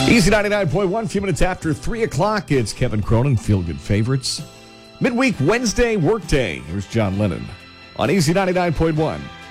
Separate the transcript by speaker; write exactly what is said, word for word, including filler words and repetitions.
Speaker 1: Easy ninety-nine point one, a few minutes after three o'clock. It's Kevin Cronin, Feel Good Favorites. Midweek Wednesday workday. Here's John Lennon on Easy ninety-nine point one.